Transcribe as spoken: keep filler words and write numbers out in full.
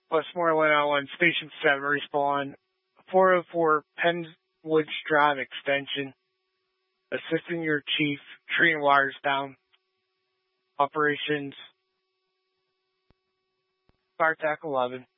Westmoreland Island, Station seven, respawn, four oh four Penwoods Drive Extension, assisting your chief, tree and wires down, operations, Fire Tac eleven.